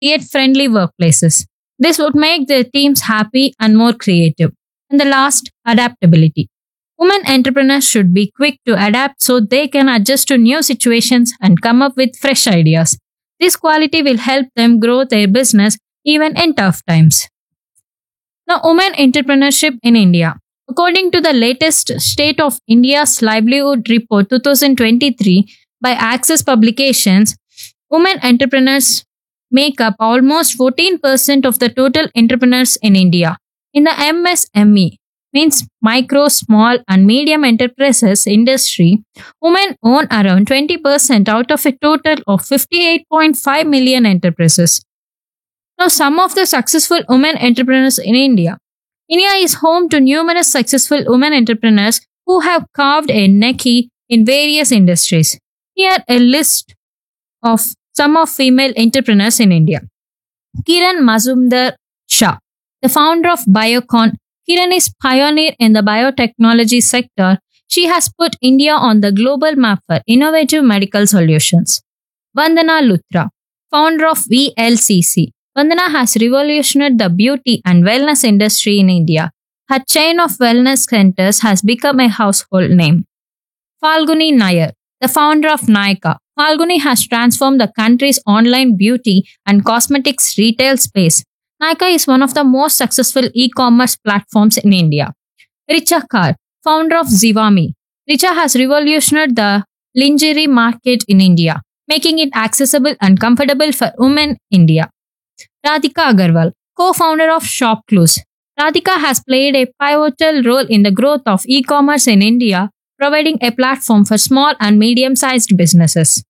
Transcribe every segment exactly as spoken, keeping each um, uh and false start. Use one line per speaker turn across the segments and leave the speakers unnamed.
create friendly workplaces. This would make their teams happy and more creative. And the last, adaptability. Women entrepreneurs should be quick to adapt so they can adjust to new situations and come up with fresh ideas. This quality will help them grow their business even in tough times. Now, women entrepreneurship in India. According to the latest State of India's Livelihood Report twenty twenty-three by Access Publications, women entrepreneurs make up almost fourteen percent of the total entrepreneurs in India. In the M S M E, means micro, small, and medium enterprises industry, women own around twenty percent out of a total of fifty-eight point five million enterprises. Now, some of the successful women entrepreneurs in India. India is home to numerous successful women entrepreneurs who have carved a niche in various industries. Here a list of some of female entrepreneurs in India. Kiran Mazumdar Shah, the founder of Biocon. Kiran is pioneer in the biotechnology sector. She has put India on the global map for innovative medical solutions. Vandana Luthra, founder of V L C C. Vandana has revolutionized the beauty and wellness industry in India. Her chain of wellness centers has become a household name. Falguni Nair, the founder of Nykaa. Falguni has transformed the country's online beauty and cosmetics retail space. Nykaa is one of the most successful e-commerce platforms in India. Richa Kar, founder of Zivame. Richa has revolutionized the lingerie market in India, making it accessible and comfortable for women in India. Radhika Agarwal, co-founder of ShopClues. Radhika has played a pivotal role in the growth of e-commerce in India, providing a platform for small and medium-sized businesses.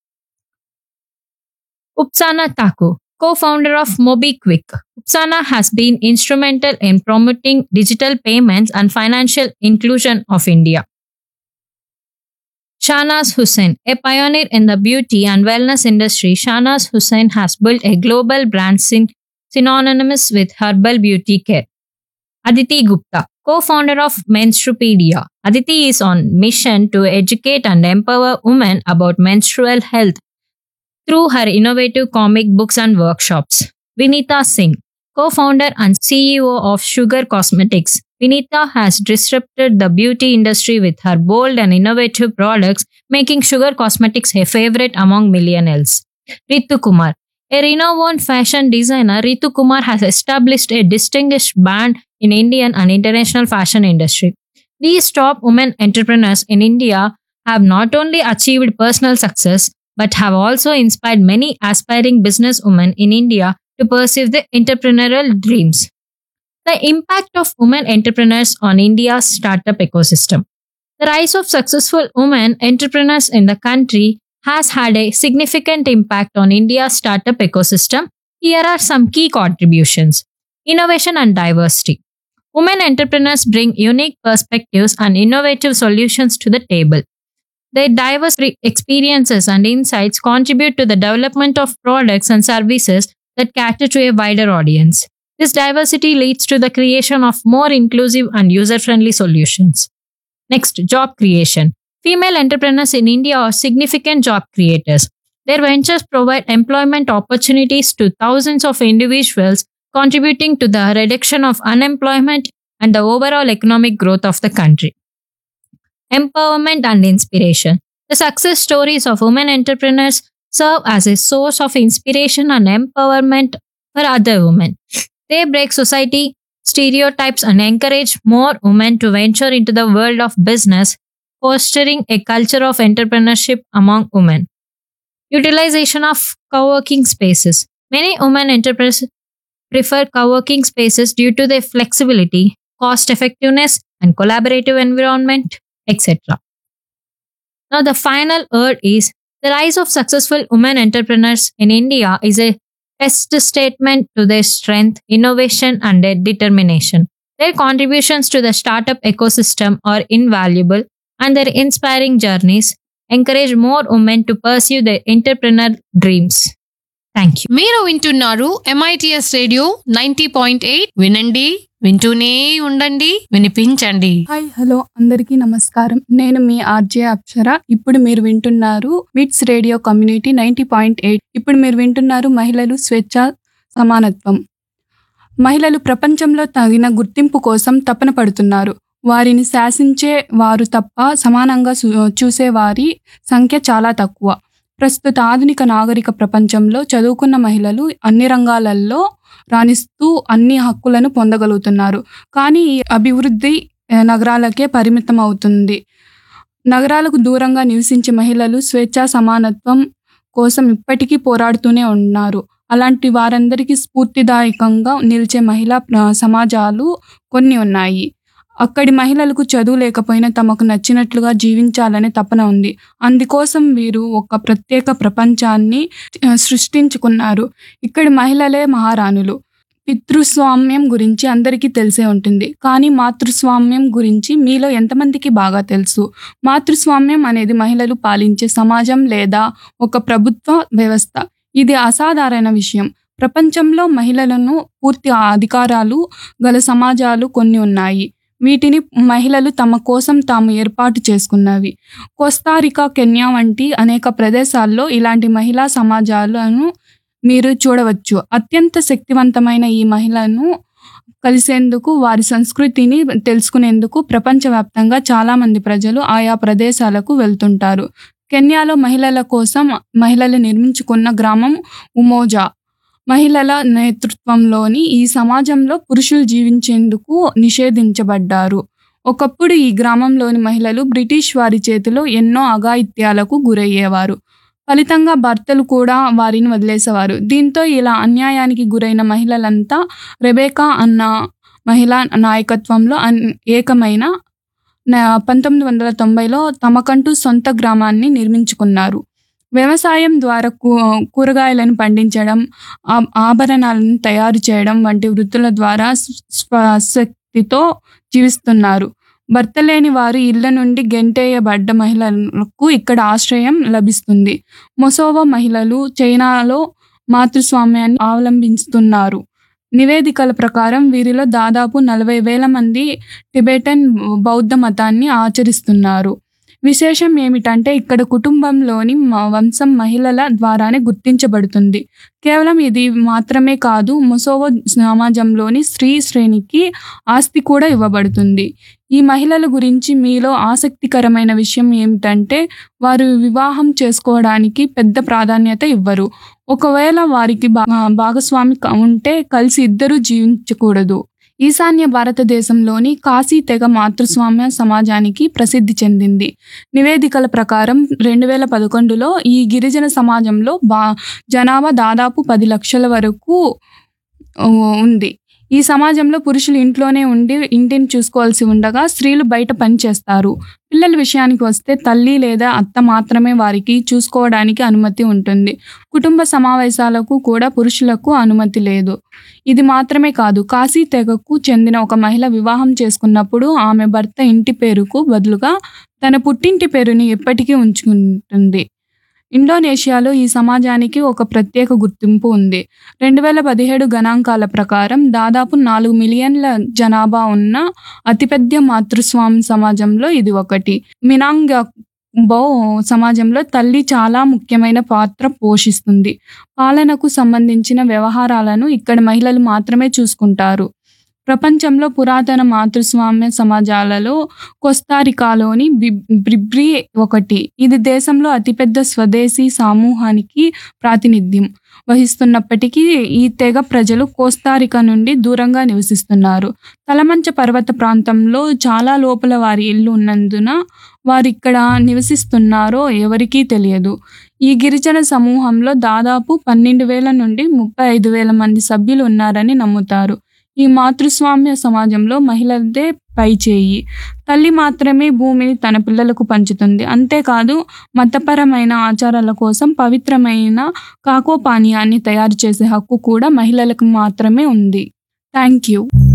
Upsana Thakur, co-founder of MobiKwik. Upsana has been instrumental in promoting digital payments and financial inclusion of India. Shahnaz Hussain, a pioneer in the beauty and wellness industry, Shahnaz Hussain has built a global brand syn- synonymous with herbal beauty care. Aditi Gupta, co-founder of Menstrupedia. Aditi is on mission to educate and empower women about menstrual health through her innovative comic books and workshops. Vinita Singh, co-founder and C E O of Sugar Cosmetics. Vinita has disrupted the beauty industry with her bold and innovative products, making Sugar Cosmetics a favorite among millennials. Ritu Kumar, a renowned fashion designer, Ritu Kumar has established a distinguished brand in Indian and international fashion industry. These top women entrepreneurs in India have not only achieved personal success but have also inspired many aspiring businesswomen in India to pursue their entrepreneurial dreams. The impact of women entrepreneurs on India's startup ecosystem. The rise of successful women entrepreneurs in the country has had a significant impact on India's startup ecosystem. Here are some key contributions. Innovation and diversity. Women entrepreneurs bring unique perspectives and innovative solutions to the table. Their diverse re- experiences and insights contribute to the development of products and services that cater to a wider audience. This diversity leads to the creation of more inclusive and user-friendly solutions. Next, job creation. Female entrepreneurs in India are significant job creators. Their ventures provide employment opportunities to thousands of individuals, contributing to the reduction of unemployment and the overall economic growth of the country. Empowerment and inspiration. The success stories of women entrepreneurs serve as a source of inspiration and empowerment for other women. They break society stereotypes and encourage more women to venture into the world of business, fostering a culture of entrepreneurship among women. Utilization of co-working spaces. Many women entrepreneurs prefer co-working spaces due to their flexibility, cost effectiveness, and collaborative environment, et cetera. Now, the final word is the rise of successful women entrepreneurs in India is a testament to their strength, innovation, and their determination. Their contributions to the startup ecosystem are invaluable, and their inspiring journeys encourage more women to pursue their entrepreneurial dreams. Thank you.
మీరు వింటున్నారు MITS radio ninety point eight వినండి వింటూనే ఉండండి వినిపించండి.
Hi hello అందరికీ నమస్కారం. నేను మీ RJ Apsara. ఇప్పుడు మీరు వింటున్నారు విట్స్ radio community ninety point eight. ఇప్పుడు మీరు వింటున్నారు మహిళలు స్వేచ్ఛ సమానత్వం. మహిళలు ప్రపంచంలో తగిన గుర్తింపు కోసం తపన పడుతున్నారు. వారిని శాసించే వారు తప్ప సమానంగా చూసేవారి సంఖ్య చాలా తక్కువ. ప్రస్తుత ఆధునిక నాగరిక ప్రపంచంలో చదువుకున్న మహిళలు అన్ని రంగాలలో రాణిస్తూ అన్ని హక్కులను పొందగలుగుతున్నారు. కానీ ఈ అభివృద్ధి నగరాలకే పరిమితం అవుతుంది. నగరాలకు దూరంగా నివసించే మహిళలు స్వేచ్ఛా సమానత్వం కోసం ఇప్పటికీ పోరాడుతూనే ఉన్నారు. అలాంటి వారందరికీ స్ఫూర్తిదాయకంగా నిలిచే మహిళా సమాజాలు కొన్ని ఉన్నాయి. అక్కడి మహిళలకు చదువు లేకపోయినా తమకు నచ్చినట్లుగా జీవించాలనే తపన ఉంది. అందుకోసం వీరు ఒక ప్రత్యేక ప్రపంచాన్ని సృష్టించుకున్నారు. ఇక్కడి మహిళలే మహారాణులు. పితృస్వామ్యం గురించి అందరికీ తెలిసే ఉంటుంది. కానీ మాతృస్వామ్యం గురించి మీలో ఎంతమందికి బాగా తెలుసు? మాతృస్వామ్యం అనేది మహిళలు పాలించే సమాజం లేదా ఒక ప్రభుత్వ వ్యవస్థ. ఇది అసాధారణ విషయం. ప్రపంచంలో మహిళలను పూర్తి అధికారాలు గల సమాజాలు కొన్ని ఉన్నాయి. వీటిని మహిళలు తమ కోసం తాము ఏర్పాటు చేసుకున్నవి. కోస్తారికా, కెన్యా వంటి అనేక ప్రదేశాల్లో ఇలాంటి మహిళా సమాజాలను మీరు చూడవచ్చు. అత్యంత శక్తివంతమైన ఈ మహిళలను కలిసేందుకు, వారి సంస్కృతిని తెలుసుకునేందుకు ప్రపంచవ్యాప్తంగా చాలామంది ప్రజలు ఆయా ప్రదేశాలకు వెళ్తుంటారు. కెన్యాలో మహిళల కోసం మహిళలు నిర్మించుకున్న గ్రామం ఉమోజా. మహిళల నేతృత్వంలోని ఈ సమాజంలో పురుషులు జీవించేందుకు నిషేధించబడ్డారు. ఒకప్పుడు ఈ గ్రామంలోని మహిళలు బ్రిటిష్ వారి చేతిలో ఎన్నో అఘాయిత్యాలకు గురయ్యేవారు. ఫలితంగా భర్తలు కూడా వారిని వదిలేసేవారు. దీంతో ఇలా అన్యాయానికి గురైన మహిళలంతా రెబేకా అన్న మహిళా నాయకత్వంలో ఏకమైన పంతొమ్మిది వందల తొంభైలో తమకంటూ సొంత గ్రామాన్ని నిర్మించుకున్నారు. వ్యవసాయం ద్వారా కూరగాయలను పండించడం, ఆభరణాలను తయారు చేయడం వంటి వృత్తుల ద్వారా స్వశక్తితో జీవిస్తున్నారు. భర్త లేని వారు ఇళ్ల నుండి గెంటేయబడ్డ మహిళలకు ఇక్కడ ఆశ్రయం లభిస్తుంది. మొసోవో మహిళలు చైనాలో మాతృస్వామ్యాన్ని అవలంబిస్తున్నారు. నివేదికల ప్రకారం వీరిలో దాదాపు నలభై వేల మంది టిబెటన్ బౌద్ధ మతాన్ని ఆచరిస్తున్నారు. విశేషం ఏమిటంటే ఇక్కడ కుటుంబంలోని వంశం మహిళల ద్వారానే గుర్తించబడుతుంది. కేవలం ఇది మాత్రమే కాదు, మొసోవో సమాజంలోని స్త్రీ శ్రేణికి ఆస్తి కూడా ఇవ్వబడుతుంది. ఈ మహిళల గురించి మీలో ఆసక్తికరమైన విషయం ఏమిటంటే వారు వివాహం చేసుకోవడానికి పెద్ద ప్రాధాన్యత ఇవ్వరు. ఒకవేళ వారికి భాగస్వామి ఉంటే కలిసి ఇద్దరూ జీవించకూడదు. ఈశాన్య భారతదేశంలోని కాశీ తెగ మాతృస్వామ్య సమాజానికి ప్రసిద్ధి చెందింది. నివేదికల ప్రకారం రెండు వేల పదకొండులో ఈ గిరిజన సమాజంలో బా జనాభా దాదాపు పది లక్షల వరకు ఉంది. ఈ సమాజంలో పురుషులు ఇంట్లోనే ఉండి ఇంటిని చూసుకోవాల్సి ఉండగా స్త్రీలు బయట పనిచేస్తారు. పిల్లల విషయానికి వస్తే తల్లి లేదా అత్త మాత్రమే వారికి చూసుకోవడానికి అనుమతి ఉంటుంది. కుటుంబ సమావేశాలకు కూడా పురుషులకు అనుమతి లేదు. ఇది మాత్రమే కాదు, కాశీ తెగకు చెందిన ఒక మహిళ వివాహం చేసుకున్నప్పుడు ఆమె భర్త ఇంటి పేరుకు బదులుగా తన పుట్టింటి పేరుని ఎప్పటికీ ఉంచుకుంటుంది. ఇండోనేషియాలో ఈ సమాజానికి ఒక ప్రత్యేక గుర్తింపు ఉంది. రెండు వేల పదిహేడు గణాంకాల ప్రకారం దాదాపు నాలుగు మిలియన్ల జనాభా ఉన్న అతిపెద్ద మాతృస్వామ్య సమాజంలో ఇది ఒకటి. మినాంగ్బో సమాజంలో తల్లి చాలా ముఖ్యమైన పాత్ర పోషిస్తుంది. పాలనకు సంబంధించిన వ్యవహారాలను ఇక్కడ మహిళలు మాత్రమే చూసుకుంటారు. ప్రపంచంలో పురాతన మాతృస్వామ్య సమాజాలలో కోస్తారికాలోని బ్రిబ్రి ఒకటి. ఇది దేశంలో అతిపెద్ద స్వదేశీ సమూహానికి ప్రాతినిధ్యం వహిస్తున్నప్పటికీ ఈ తెగ ప్రజలు కోస్తారికా నుండి దూరంగా నివసిస్తున్నారు. తలమంచ పర్వత ప్రాంతంలో చాలా లోపల వారి ఇల్లు ఉన్నందున వారు ఇక్కడ నివసిస్తున్నారో ఎవరికీ తెలియదు. ఈ గిరిజన సమూహంలో దాదాపు పన్నెండు వేల నుండి ముప్పై ఐదు వేల మంది సభ్యులు ఉన్నారని నమ్ముతారు. ఈ మాతృస్వామ్య సమాజంలో మహిళలదే పైచేయి. తల్లి మాత్రమే భూమిని తన పిల్లలకు పంచుతుంది. అంతేకాదు, మతపరమైన ఆచారాల కోసం పవిత్రమైన కాకో పానీయాన్ని తయారు చేసే హక్కు కూడా మహిళలకు మాత్రమే ఉంది. Thank you.